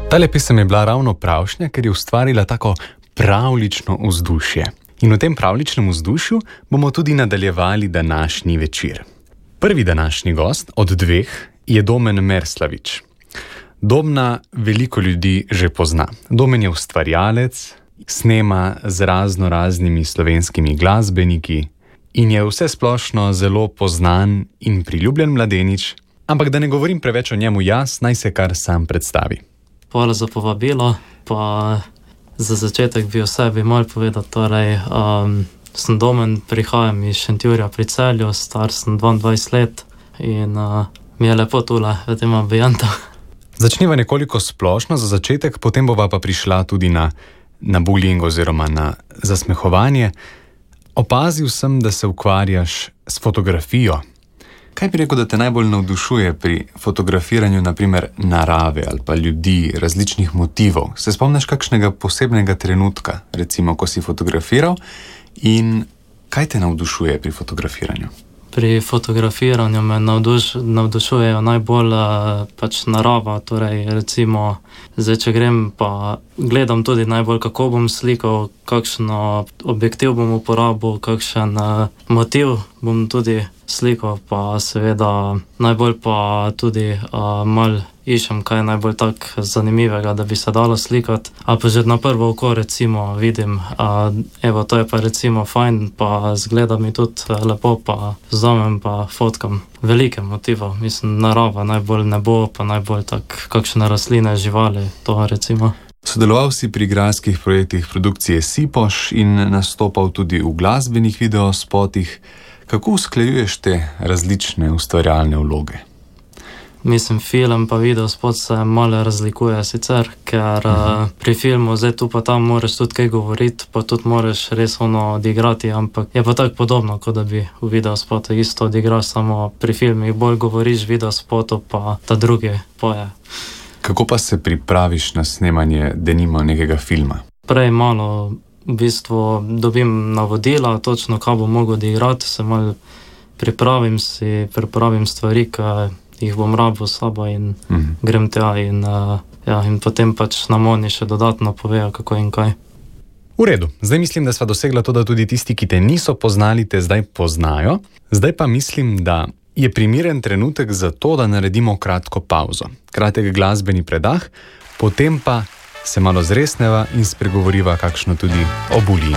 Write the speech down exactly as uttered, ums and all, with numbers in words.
Tale pesem je bila ravno pravšnja, ker je ustvarila tako pravlično vzdušje. In v tem pravličnem vzdušju bomo tudi nadaljevali današnji večer. Prvi današnji gost od dveh je Domen Merslavič. Domna veliko ljudi že pozna. Domen je ustvarjalec, snema z razno raznimi slovenskimi glasbeniki in je vse splošno zelo poznan in priljubljen mladenič, ampak da ne govorim preveč o njemu jaz, naj se kar sam predstavi. Hvala za povabilo, pa za začetek bi o sebi malo povedal. Torej, um, sem Domen, prihajam iz Šentjurja pri Celju, star sem dvaindvajset let in uh, mi je lepo tule v tem ambientu. Začniva nekoliko splošno za začetek, potem bova pa prišla tudi na, na bullying oziroma na zasmehovanje. Opazil sem, da se ukvarjaš s fotografijo. Kaj bi rekel, da te najbolj navdušuje pri fotografiranju, naprimer narave ali pa ljudi, različnih motivov? Se spomniš kakšnega posebnega trenutka, recimo, ko si fotografiral, in kaj te navdušuje pri fotografiranju? Pri fotografiranju me navduš, navdušujejo najbolj pač narava, torej recimo, zdaj če grem pa gledam tudi najbolj, kako bom slikal, kakšno objektiv bom uporabil, kakšen uh, motiv bom tudi slikal, pa seveda najbolj pa tudi uh, mal išem, kaj je najbolj tak zanimivega, da bi se dalo slikati. A pa že na prvo oko recimo vidim, uh, evo, to je pa recimo fajn, pa zgleda mi tudi lepo, pa vzamem pa fotkam velike motive. Mislim, narava, najbolj nebo, pa najbolj tak, kakšne rastline, živali, to recimo. Sodeloval si pri igralskih projektih produkcije Sipoš in nastopal tudi v glasbenih videospotih. Kako usklajuješ te različne ustvarjalne vloge? Mislim, film pa videospot se malo razlikuje sicer, ker uh-huh. uh, pri filmu zdaj tu pa tam moraš tudi kaj govoriti, pa tudi moraš res ono odigrati, ampak je pa tako podobno, kot da bi v videospotu isto odigraš, samo pri filmih bolj govoriš, v videospotu pa ta drugi poje. Kako pa se pripraviš na snemanje denimo nekega filma? Prej malo v bistvu dobim navodila, točno kaj bom mogel odigrati, se malo pripravim si, pripravim stvari, ki jih bom rabil s sabo in mm. grem tja in, uh, ja, in potem pač nam oni še dodatno povejo, kako in kaj. V redu, zdaj mislim, da sva dosegla to, da tudi tisti, ki te niso poznali, te zdaj poznajo. Zdaj pa mislim, da je primeren trenutek za to, da naredimo kratko pauzo. Kratek glasbeni predah, potem pa se malo zresneva in spregovoriva kakšno tudi o bullyingu.